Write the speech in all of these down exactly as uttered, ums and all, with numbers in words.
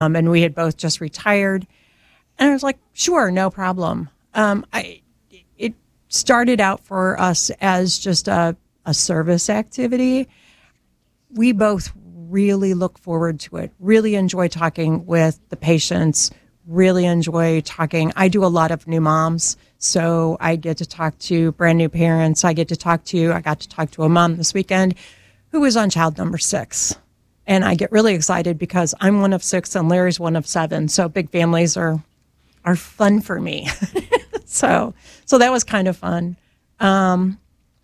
Um, and we had both just retired. And I was like, sure, no problem. Um, I it started out for us as just a, a service activity. We both really look forward to it, really enjoy talking with the patients, really enjoy talking. I do a lot of new moms, so I get to talk to brand new parents. I get to talk to, I got to talk to a mom this weekend who was on child number six. And I get really excited because I'm one of six and Larry's one of seven. So big families are are fun for me. so so that was kind of fun. Um,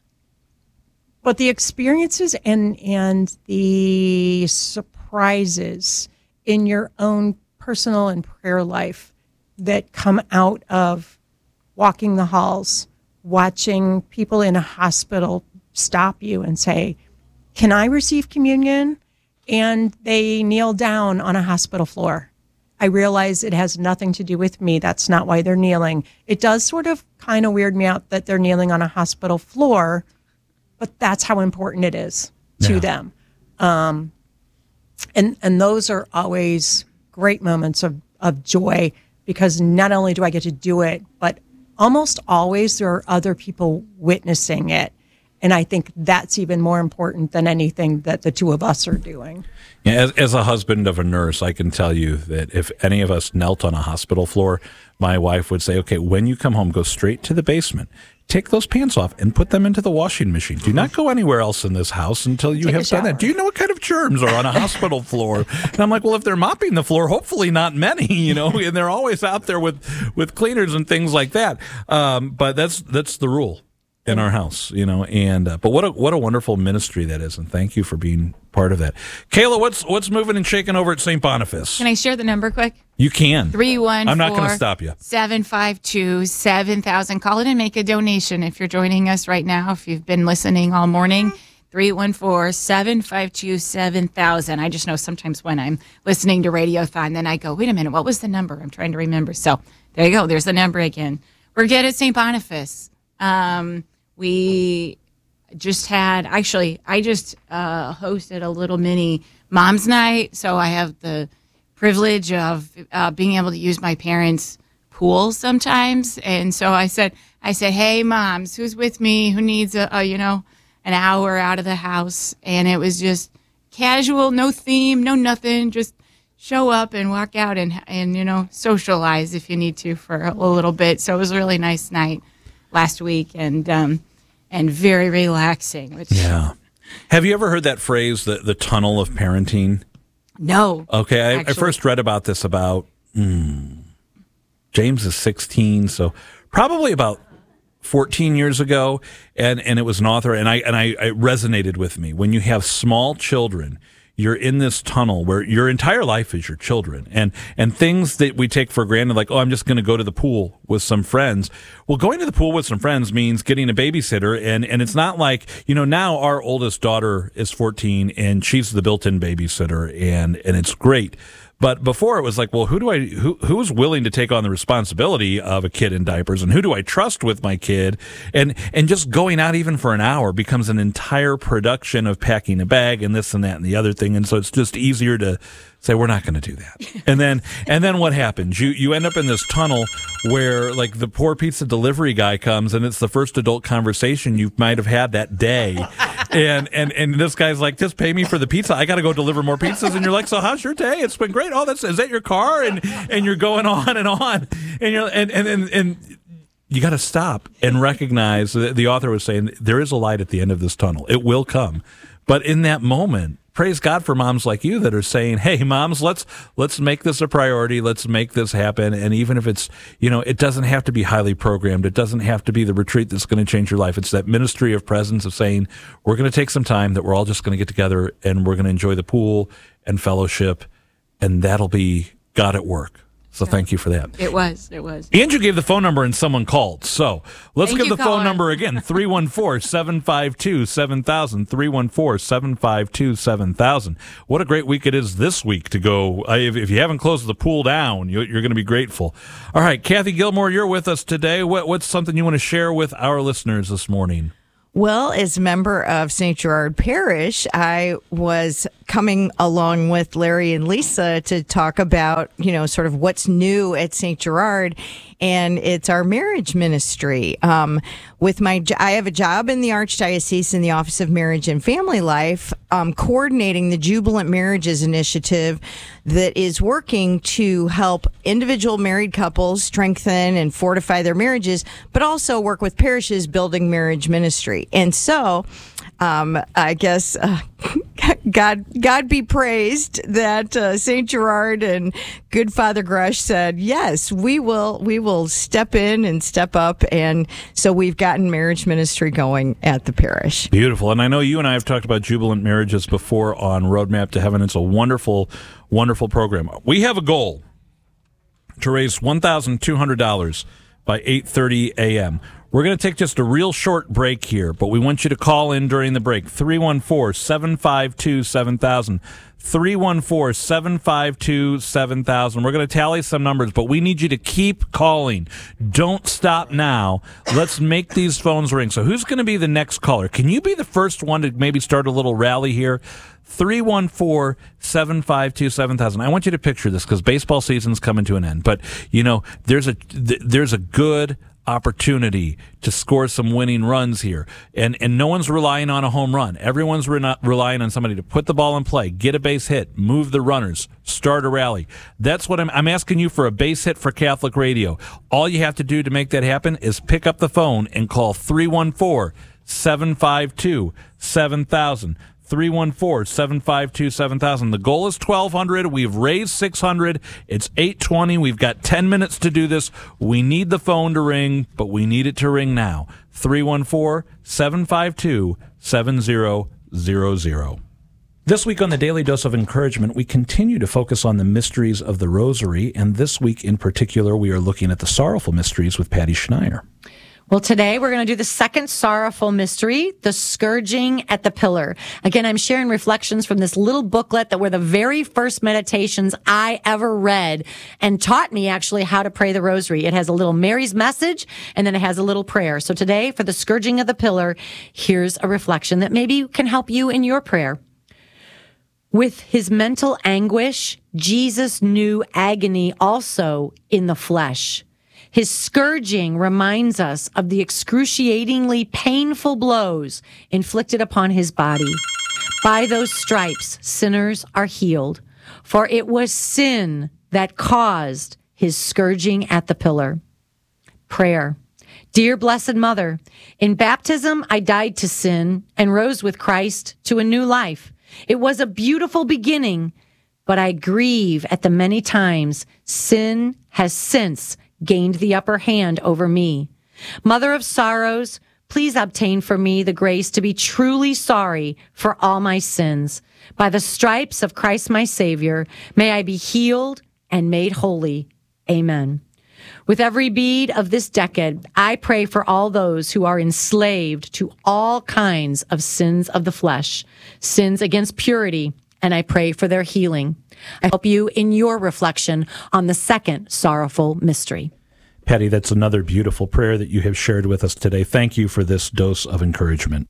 but the experiences and and the surprises in your own personal and prayer life that come out of walking the halls, watching people in a hospital stop you and say, "Can I receive communion?" And they kneel down on a hospital floor. I realize it has nothing to do with me. That's not why they're kneeling. It does sort of kind of weird me out that they're kneeling on a hospital floor, but that's how important it is to yeah. them. Um, and and those are always great moments of, of joy, because not only do I get to do it, but almost always there are other people witnessing it. And I think that's even more important than anything that the two of us are doing. Yeah, as, as a husband of a nurse, I can tell you that if any of us knelt on a hospital floor, my wife would say, okay, when you come home, go straight to the basement, take those pants off and put them into the washing machine. Do not go anywhere else in this house until you take have done that. Do you know what kind of germs are on a hospital floor? And I'm like, well, if they're mopping the floor, hopefully not many, you know, and they're always out there with, with cleaners and things like that. Um, but that's that's the rule in our house, you know, and uh, but what a what a wonderful ministry that is, and thank you for being part of that. Kayla, what's what's moving and shaking over at Saint Boniface? Can I share the number quick? You can. three one I'm not going to four, stop you. seven five two, seven thousand. Call it and make a donation if you're joining us right now, if you've been listening all morning. three one four, seven five two, seven thousand. I just know sometimes when I'm listening to Radiothon, then I go, wait a minute, what was the number? I'm trying to remember. So there you go. There's the number again. We're good at Saint Boniface. Um... We just had, actually, I just uh, hosted a little mini mom's night, so I have the privilege of uh, being able to use my parents' pool sometimes. And so I said, I said, hey, moms, who's with me? Who needs a, a you know, an hour out of the house? And it was just casual, no theme, no nothing, just show up and walk out and, and you know, socialize if you need to for a little bit. So it was a really nice night last week, and um, and very relaxing. Which yeah. Have you ever heard that phrase, the, the tunnel of parenting? No. Okay, I, I first read about this about, mm, James is sixteen, so probably about fourteen years ago, and, and it was an author, and I and I it resonated with me. When you have small children, you're in this tunnel where your entire life is your children, and and things that we take for granted, like, oh, I'm just going to go to the pool with some friends. Well, going to the pool with some friends means getting a babysitter, and, and it's not like, you know, now our oldest daughter is fourteen, and she's the built-in babysitter, and, and it's great. But before it was like, well, who do I, who, who's willing to take on the responsibility of a kid in diapers, and who do I trust with my kid? And, and just going out even for an hour becomes an entire production of packing a bag and this and that and the other thing. And so it's just easier to say, we're not going to do that. And then, and then what happens? You, you end up in this tunnel where, like, the poor pizza delivery guy comes, and it's the first adult conversation you might have had that day. And, and, and this guy's like, just pay me for the pizza. I got to go deliver more pizzas. And you're like, so how's your day? It's been great. Oh, that's, is that your car? And, and you're going on and on. And you're, and, and, and, and you got to stop and recognize that the author was saying there is a light at the end of this tunnel. It will come. But in that moment, praise God for moms like you that are saying, hey, moms, let's let's make this a priority. Let's make this happen. And even if it's, you know, it doesn't have to be highly programmed. It doesn't have to be the retreat that's going to change your life. It's that ministry of presence of saying, we're going to take some time that we're all just going to get together, and we're going to enjoy the pool and fellowship, and that'll be God at work. So thank you for that. It was. It was. Andrew gave the phone number and someone called. So let's Thank give you, the phone caller. number again, three one four, seven five two, seven thousand, three one four, seven five two, seven thousand. What a great week it is this week to go. Uh, if, if you haven't closed the pool down, you, you're going to be grateful. All right, Kathy Gilmore, you're with us today. What, what's something you want to share with our listeners this morning? Well, as a member of Saint Gerard Parish, I was coming along with Larry and Lisa to talk about, you know, sort of what's new at Saint Gerard. And it's our marriage ministry. Um, with my, I have a job in the Archdiocese in the Office of Marriage and Family Life, um, coordinating the Jubilant Marriages Initiative that is working to help individual married couples strengthen and fortify their marriages, but also work with parishes building marriage ministry. And so, Um, I guess uh, God, God be praised that uh, Saint Gerard and good Father Grush said, yes, we will, we will step in and step up, and so we've gotten marriage ministry going at the parish. Beautiful, and I know you and I have talked about Jubilant Marriages before on Roadmap to Heaven. It's a wonderful, wonderful program. We have a goal to raise one thousand two hundred dollars by eight thirty a.m. We're going to take just a real short break here, but we want you to call in during the break. three one four, seven five two, seven thousand. three one four, seven five two, seven thousand. We're going to tally some numbers, but we need you to keep calling. Don't stop now. Let's make these phones ring. So who's going to be the next caller? Can you be the first one to maybe start a little rally here? three one four, seven five two, seven thousand. I want you to picture this because baseball season's coming to an end. But, you know, there's a th- there's a good opportunity to score some winning runs here. And and no one's relying on a home run. Everyone's re- relying on somebody to put the ball in play, get a base hit, move the runners, start a rally. That's what I'm I'm asking you for, a base hit for Catholic Radio. All you have to do to make that happen is pick up the phone and call three one four, seven five two, seven thousand. three one four, seven five two, seven thousand. The goal is twelve hundred. We've raised six hundred. It's eight twenty. We've got ten minutes to do this. We need the phone to ring, but we need it to ring now. three one four, seven five two, seven zero zero zero. This week on the Daily Dose of Encouragement, we continue to focus on the mysteries of the Rosary, and this week in particular, we are looking at the sorrowful mysteries with Patty Schneier. Well, today we're going to do the second sorrowful mystery, the scourging at the pillar. Again, I'm sharing reflections from this little booklet that were the very first meditations I ever read and taught me actually how to pray the rosary. It has a little Mary's message and then it has a little prayer. So today for the scourging of the pillar, here's a reflection that maybe can help you in your prayer. With his mental anguish, Jesus knew agony also in the flesh. His scourging reminds us of the excruciatingly painful blows inflicted upon his body. By those stripes, sinners are healed, for it was sin that caused his scourging at the pillar. Prayer. Dear Blessed Mother, in baptism I died to sin and rose with Christ to a new life. It was a beautiful beginning, but I grieve at the many times sin has since gained the upper hand over me. Mother of sorrows, please obtain for me the grace to be truly sorry for all my sins. By the stripes of Christ my Savior, may I be healed and made holy. Amen. With every bead of this decade, I pray for all those who are enslaved to all kinds of sins of the flesh, sins against purity, and I pray for their healing. I help you in your reflection on the second sorrowful mystery. Patty, that's another beautiful prayer that you have shared with us today. Thank you for this dose of encouragement.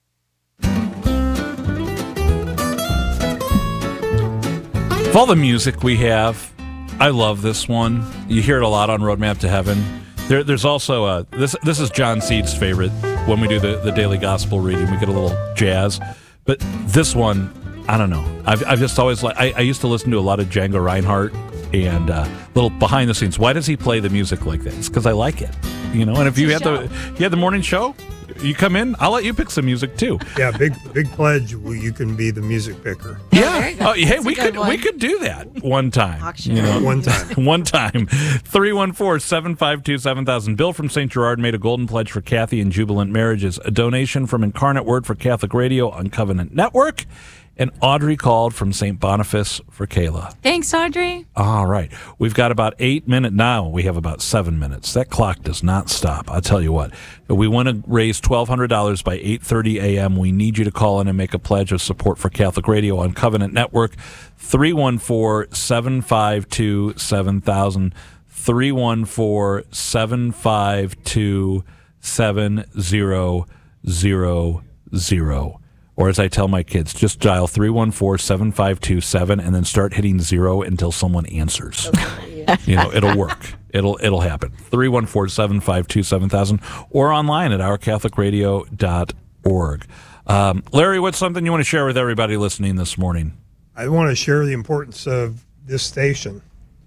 Of all the music we have, I love this one. You hear it a lot on Roadmap to Heaven. There, there's also a, this This is John Seed's favorite. When we do the, the daily gospel reading, we get a little jazz. But this one, I don't know. I've, I've just always like. I, I used to listen to a lot of Django Reinhardt and uh, little behind the scenes. Why does he play the music like this? Because I like it, you know. And if you had the you had the morning show, you come in. I'll let you pick some music too. Yeah, big big pledge. Well, you can be the music picker. Yeah. Oh, hey, we could one. we could do that one time. Auction. You know, one time. one time. three one four, seven five two, seven thousand. Bill from Saint Gerard made a golden pledge for Kathy and Jubilant Marriages. A donation from Incarnate Word for Catholic Radio on Covenant Network. And Audrey called from Saint Boniface for Kayla. Thanks, Audrey. All right. We've got about eight minutes now. We have about seven minutes. That clock does not stop. I'll tell you what. We want to raise twelve hundred dollars by eight thirty a.m. We need you to call in and make a pledge of support for Catholic Radio on Covenant Network. three one four, seven five two, seven thousand. three one four, seven five two, seven zero zero zero. Or as I tell my kids, just dial three one four, seven five two, seven and then start hitting zero until someone answers. You know, it'll work. It'll it'll happen. three one four, seven five two, seven thousand or online at our catholic radio dot org. Um, Larry, what's something you want to share with everybody listening this morning? I want to share the importance of this station.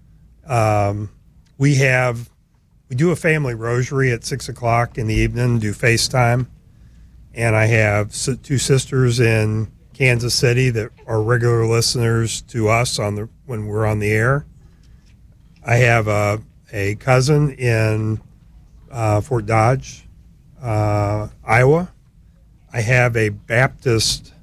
Um, we have, we do a family rosary at six o'clock in the evening, do FaceTime. And I have s- two sisters in Kansas City that are regular listeners to us on the when we're on the air. I have a, a cousin in uh, Fort Dodge, uh, Iowa. I have a Baptist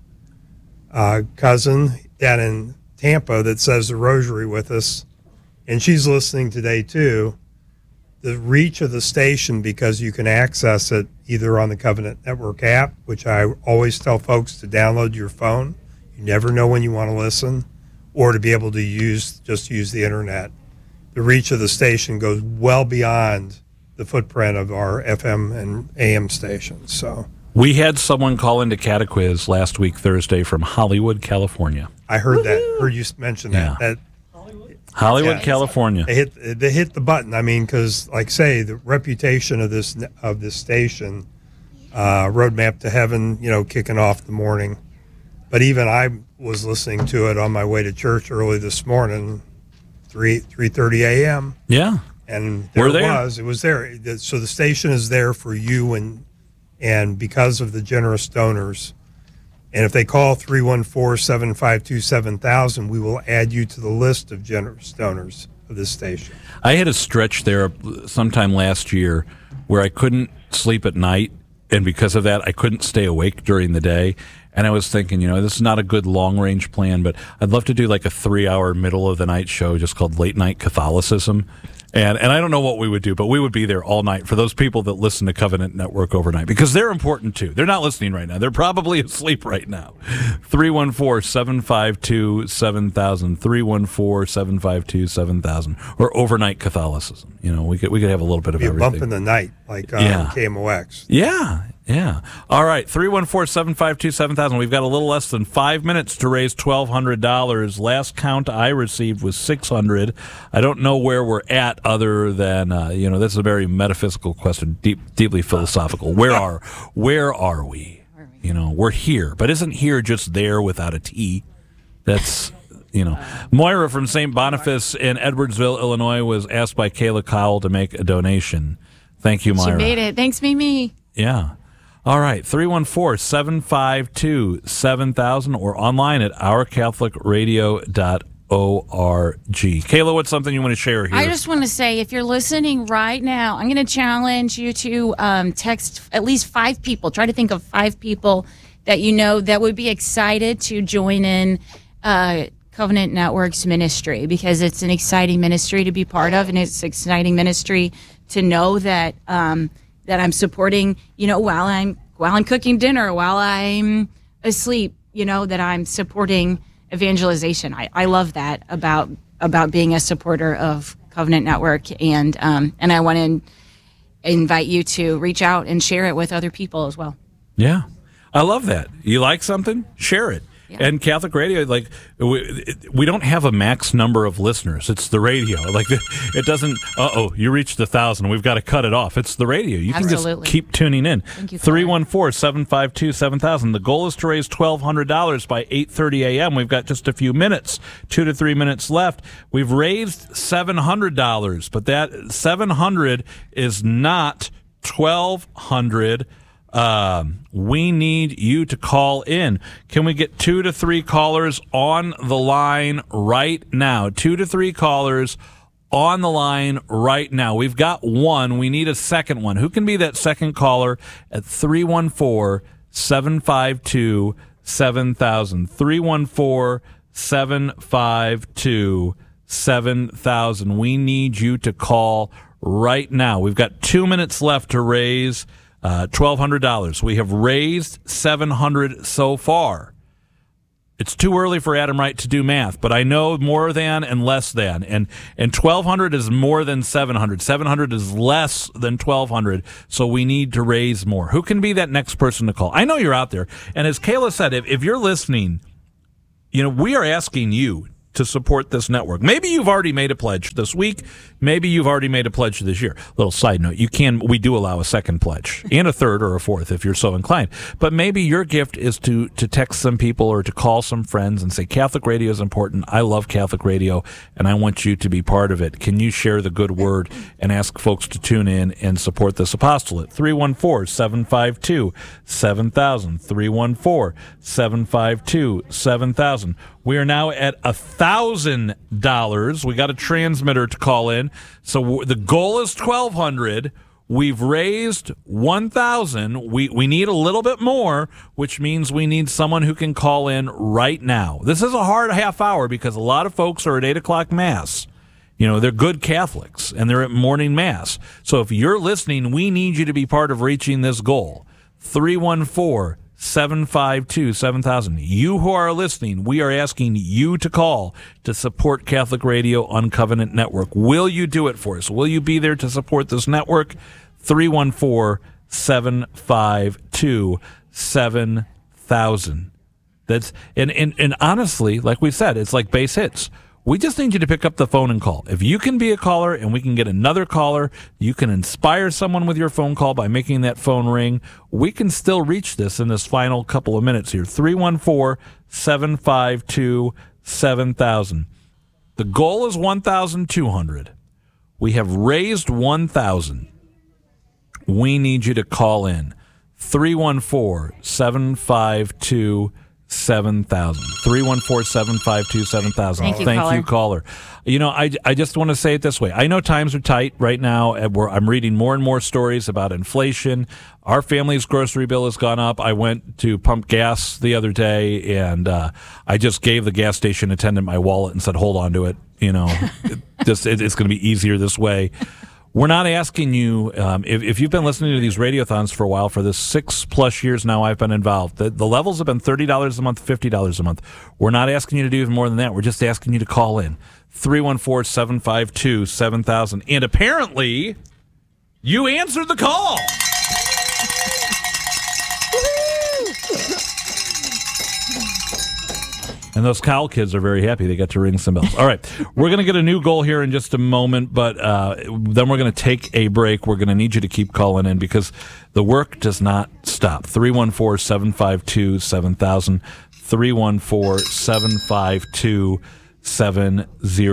uh, cousin down in Tampa that says the rosary with us, and she's listening today too. The reach of the station, because you can access it either on the Covenant Network app, which I always tell folks to download your phone. You never know when you want to listen, or to be able to use just use the internet. The reach of the station goes well beyond the footprint of our F M and A M stations. So We had someone call into Catequiz last week, Thursday, from Hollywood, California. I heard that. Heard you mention that. Yeah. That Hollywood, Yeah. California. they hit they hit the button. I mean, because like say the reputation of this of this station, uh, Roadmap to Heaven, you know, kicking off the morning. But even I was listening to it on my way to church early this morning, three three thirty a.m. Yeah. and there We're it there. was. It was there. So the station is there for you, and and because of the generous donors. And if they call three one four, seven five two, seven thousand, we will add you to the list of generous donors of this station. I had a stretch there sometime last year where I couldn't sleep at night, and because of that, I couldn't stay awake during the day. And I was thinking, you know, this is not a good long-range plan, but I'd love to do like a three-hour middle-of-the-night show just called Late Night Catholicism. And and I don't know what we would do, but we would be there all night for those people that listen to Covenant Network overnight, because they're important too. They're not listening right now. They're probably asleep right now. three one four, seven five two, seven thousand, three one four, seven five two, seven thousand, or overnight Catholicism. You know, we could we could have a little bit of Be a everything. bump in the night, like uh, Yeah. K M O X. Yeah, yeah. All right, three one four, seven five two, seven thousand. We've got a little less than five minutes to raise twelve hundred dollars. Last count I received was six hundred dollars. I don't know where we're at other than, uh, you know, this is a very metaphysical question, deep, deeply philosophical. Where are, where are we? You know, we're here, but isn't here just there without a T? That's... You know, Moira from Saint Boniface in Edwardsville, Illinois, was asked by Kayla Cowell to make a donation. Thank you, Moira. She made it. Thanks, Mimi. Yeah. All right. three one four, seven five two, seven thousand or online at our catholic radio dot org. Kayla, what's something you want to share here? I just want to say, if you're listening right now, I'm going to challenge you to um, text at least five people. Try to think of five people that you know that would be excited to join in uh, Covenant Network's ministry, because it's an exciting ministry to be part of, and it's an exciting ministry to know that um, that I'm supporting. You know, while I'm while I'm cooking dinner, while I'm asleep, you know, that I'm supporting evangelization. I, I love that about about being a supporter of Covenant Network, and um, and I want to invite you to reach out and share it with other people as well. Yeah. I love that. You like something? Share it. Yeah. And Catholic Radio, like, we, we don't have a max number of listeners. It's the radio. Like, it doesn't, uh-oh, you reached the thousand. We've got to cut it off. It's the radio. You Absolutely. can just keep tuning in. Thank you, three one four, seven five two, seven thousand. The goal is to raise twelve hundred dollars by eight thirty a.m. We've got just a few minutes, two to three minutes left. We've raised seven hundred dollars, but that seven hundred dollars is not twelve hundred dollars. Um, we need you to call in. Can we get two to three callers on the line right now? Two to three callers on the line right now. We've got one. We need a second one. Who can be that second caller at three one four, seven five two, seven thousand? three one four, seven five two, seven thousand. We need you to call right now. We've got two minutes left to raise Uh, twelve hundred dollars. We have raised seven hundred dollars so far. It's too early for Adam Wright to do math, but I know more than and less than. And and twelve hundred is more than seven hundred. seven hundred is less than twelve hundred, so we need to raise more. Who can be that next person to call? I know you're out there. And as Kayla said, if, if you're listening, you know, we are asking you to support this network. Maybe you've already made a pledge this week. Maybe you've already made a pledge this year. Little side note, you can, we do allow a second pledge and a third or a fourth if you're so inclined. But maybe your gift is to, to text some people or to call some friends and say, Catholic radio is important. I love Catholic radio and I want you to be part of it. Can you share the good word and ask folks to tune in and support this apostolate? three one four, seven five two, seven thousand. three one four, seven five two, seven thousand. We are now at one thousand dollars. We got a transmitter to call in. So the goal is twelve hundred dollars. We've raised one thousand dollars. We we need a little bit more, which means we need someone who can call in right now. This is a hard half hour because a lot of folks are at eight o'clock Mass. You know, they're good Catholics, and they're at morning Mass. So if you're listening, we need you to be part of reaching this goal. three one four, seven five two, seven thousand. You who are listening, we are asking you to call to support Catholic Radio on Covenant Network. Will you do it for us? Will you be there to support this network? three one four, seven five two, seven thousand. That's and, and, and honestly, like we said, it's like base hits. We just need you to pick up the phone and call. If you can be a caller and we can get another caller, you can inspire someone with your phone call by making that phone ring. We can still reach this in this final couple of minutes here. three one four, seven five two, seven thousand. The goal is one thousand two hundred. We have raised one thousand. We need you to call in. three one four, seven five two, seven thousand. three one four, seven five two, seven thousand. Thank you, Thank caller. you, caller. You know, I, I just want to say it this way. I know times are tight right now. And we're, I'm reading more and more stories about inflation. Our family's grocery bill has gone up. I went to pump gas the other day, and uh, I just gave the gas station attendant my wallet and said, hold on to it. You know, it, just it, it's going to be easier this way. We're not asking you, um, if, if you've been listening to these radiothons for a while, for the six plus years now I've been involved, the, the levels have been thirty dollars a month, fifty dollars a month. We're not asking you to do even more than that. We're just asking you to call in. three one four, seven five two, seven thousand. And apparently, you answered the call. And those Kyle kids are very happy they got to ring some bells. All right, we're going to get a new goal here in just a moment, but uh, then we're going to take a break. We're going to need you to keep calling in because the work does not stop. three one four, seven five two, seven thousand. three one four, seven five two, seven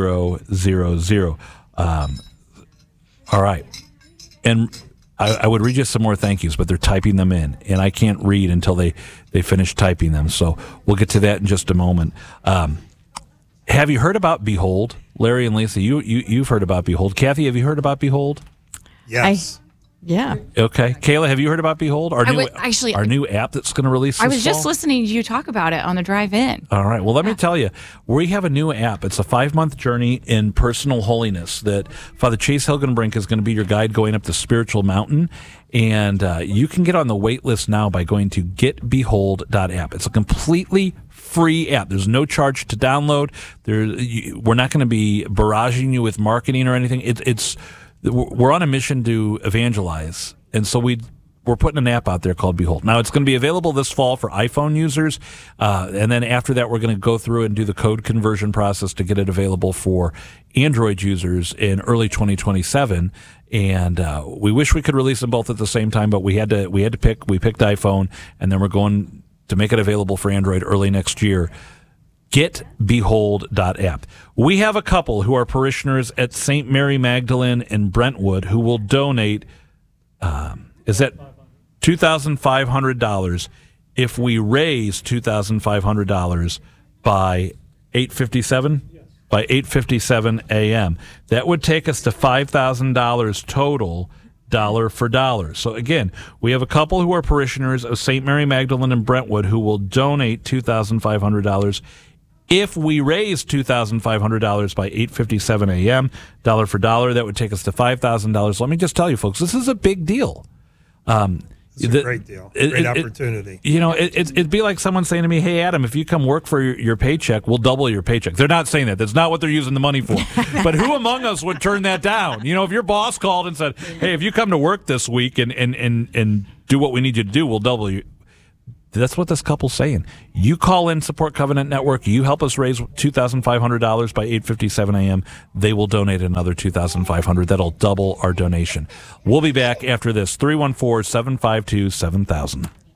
thousand. Um, all right. And I, I would read you some more thank yous, but they're typing them in, and I can't read until they, they finish typing them. So we'll get to that in just a moment. Um, have you heard about Behold? Larry and Lisa, you, you, you've heard about Behold. Kathy, have you heard about Behold? Yes. Yeah. Okay. Kayla, have you heard about Behold? Our I new, would- actually, our new app that's going to release this I was just fall? listening to you talk about it on the drive in. All right. Well, let me tell you, we have a new app. It's a five-month journey in personal holiness that Father Chase Hilgenbrink is going to be your guide going up the spiritual mountain. And uh, you can get on the wait list now by going to get behold dot app. It's a completely free app. There's no charge to download. There, you, we're not going to be barraging you with marketing or anything. It, it's we're on a mission to evangelize, and so we we're putting an app out there called Behold. Now, it's going to be available this fall for iPhone users, uh, and then after that, we're going to go through and do the code conversion process to get it available for Android users in early twenty twenty-seven. And uh, we wish we could release them both at the same time, but we had to we had to pick. We picked iPhone, and then we're going to make it available for Android early next year. get behold dot app. We have a couple who are parishioners at Saint Mary Magdalene in Brentwood who will donate, um, is that two thousand five hundred dollars if we raise two thousand five hundred dollars by eight fifty-seven? Yes. By eight fifty-seven a.m. That would take us to five thousand dollars total, dollar for dollar. So again, we have a couple who are parishioners of Saint Mary Magdalene in Brentwood who will donate two thousand five hundred dollars. If we raise two thousand five hundred dollars by eight fifty-seven a.m., dollar for dollar, that would take us to five thousand dollars. Let me just tell you, folks, this is a big deal. Um, It's a The- great deal, it- great it- it- opportunity. You know, it, it, it'd be like someone saying to me, "Hey, Adam, if you come work for your, your paycheck, we'll double your paycheck." They're not saying that. That's not what they're using the money for. But who among us would turn that down? You know, if your boss called and said, "Hey, if you come to work this week and and and, and do what we need you to do, we'll double you." That's what this couple's saying. You call in Support Covenant Network. You help us raise two thousand five hundred dollars by eight fifty-seven a.m. They will donate another two thousand five hundred dollars. That'll double our donation. We'll be back after this. three one four, seven five two, seven thousand.